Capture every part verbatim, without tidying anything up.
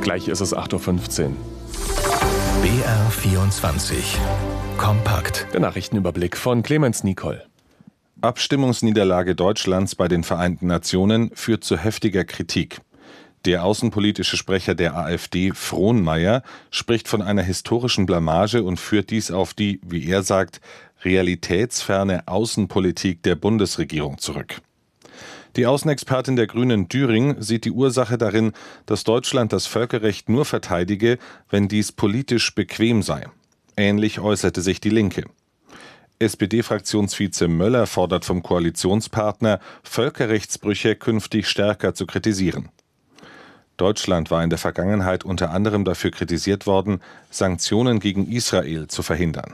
Gleich ist es acht Uhr fünfzehn. B R vierundzwanzig. Kompakt. Der Nachrichtenüberblick von Clemens Nicol. Abstimmungsniederlage Deutschlands bei den Vereinten Nationen führt zu heftiger Kritik. Der außenpolitische Sprecher der AfD, Frohnmeier, spricht von einer historischen Blamage und führt dies auf die, wie er sagt, realitätsferne Außenpolitik der Bundesregierung zurück. Die Außenexpertin der Grünen Düring sieht die Ursache darin, dass Deutschland das Völkerrecht nur verteidige, wenn dies politisch bequem sei. Ähnlich äußerte sich die Linke. S P D-Fraktionsvize Möller fordert vom Koalitionspartner, Völkerrechtsbrüche künftig stärker zu kritisieren. Deutschland war in der Vergangenheit unter anderem dafür kritisiert worden, Sanktionen gegen Israel zu verhindern.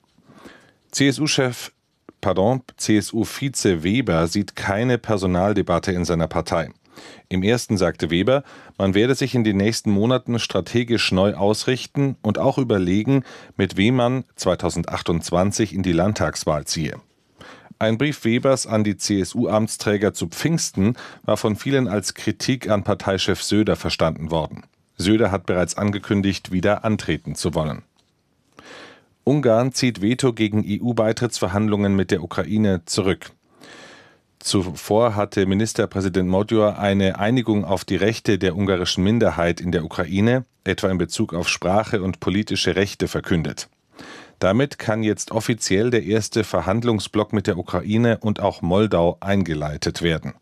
C S U-Chef, pardon, C S U-Vize Weber sieht keine Personaldebatte in seiner Partei. Im ersten sagte Weber, man werde sich in den nächsten Monaten strategisch neu ausrichten und auch überlegen, mit wem man zweitausendachtundzwanzig in die Landtagswahl ziehe. Ein Brief Webers an die C S U-Amtsträger zu Pfingsten war von vielen als Kritik an Parteichef Söder verstanden worden. Söder hat bereits angekündigt, wieder antreten zu wollen. Ungarn zieht Veto gegen E U-Beitrittsverhandlungen mit der Ukraine zurück. Zuvor hatte Ministerpräsident Magyar eine Einigung auf die Rechte der ungarischen Minderheit in der Ukraine, etwa in Bezug auf Sprache und politische Rechte, verkündet. Damit kann jetzt offiziell der erste Verhandlungsblock mit der Ukraine und auch Moldau eingeleitet werden.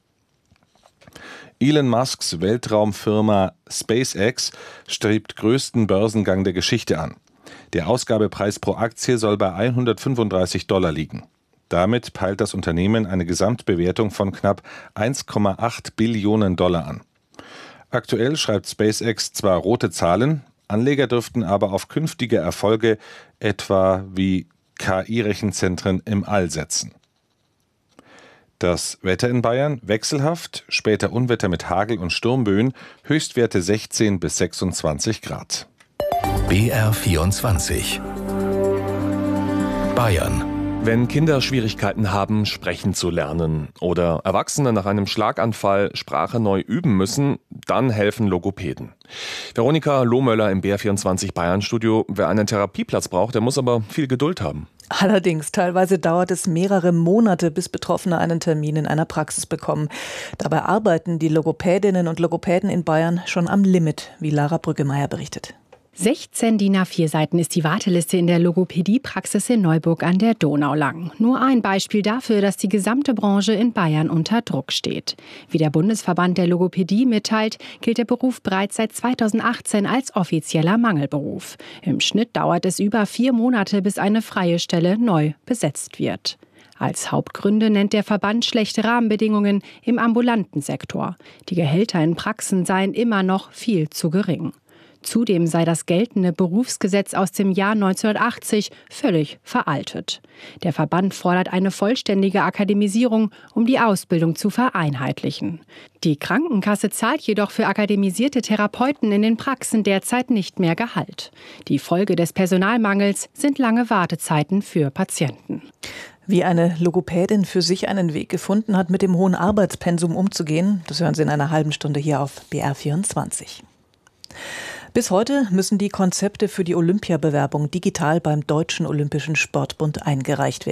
Elon Musks Weltraumfirma SpaceX strebt größten Börsengang der Geschichte an. Der Ausgabepreis pro Aktie soll bei hundertfünfunddreißig Dollar liegen. Damit peilt das Unternehmen eine Gesamtbewertung von knapp eins Komma acht Billionen Dollar an. Aktuell schreibt SpaceX zwar rote Zahlen, Anleger dürften aber auf künftige Erfolge, etwa wie K I-Rechenzentren im All setzen. Das Wetter in Bayern wechselhaft, später Unwetter mit Hagel und Sturmböen, Höchstwerte sechzehn bis sechsundzwanzig Grad. B R vierundzwanzig. Bayern. Wenn Kinder Schwierigkeiten haben, sprechen zu lernen oder Erwachsene nach einem Schlaganfall Sprache neu üben müssen, dann helfen Logopäden. Veronika Lohmöller im B R vierundzwanzig Bayern-Studio. Wer einen Therapieplatz braucht, der muss aber viel Geduld haben. Allerdings, teilweise dauert es mehrere Monate, bis Betroffene einen Termin in einer Praxis bekommen. Dabei arbeiten die Logopädinnen und Logopäden in Bayern schon am Limit, wie Lara Brüggemeier berichtet. sechzehn D I N A vier Seiten ist die Warteliste in der Logopädiepraxis in Neuburg an der Donau lang. Nur ein Beispiel dafür, dass die gesamte Branche in Bayern unter Druck steht. Wie der Bundesverband der Logopädie mitteilt, gilt der Beruf bereits seit zweitausendachtzehn als offizieller Mangelberuf. Im Schnitt dauert es über vier Monate, bis eine freie Stelle neu besetzt wird. Als Hauptgründe nennt der Verband schlechte Rahmenbedingungen im ambulanten Sektor. Die Gehälter in Praxen seien immer noch viel zu gering. Zudem sei das geltende Berufsgesetz aus dem Jahr neunzehnhundertachtzig völlig veraltet. Der Verband fordert eine vollständige Akademisierung, um die Ausbildung zu vereinheitlichen. Die Krankenkasse zahlt jedoch für akademisierte Therapeuten in den Praxen derzeit nicht mehr Gehalt. Die Folge des Personalmangels sind lange Wartezeiten für Patienten. Wie eine Logopädin für sich einen Weg gefunden hat, mit dem hohen Arbeitspensum umzugehen, das hören Sie in einer halben Stunde hier auf B R vierundzwanzig. Bis heute müssen die Konzepte für die Olympiabewerbung digital beim Deutschen Olympischen Sportbund eingereicht werden.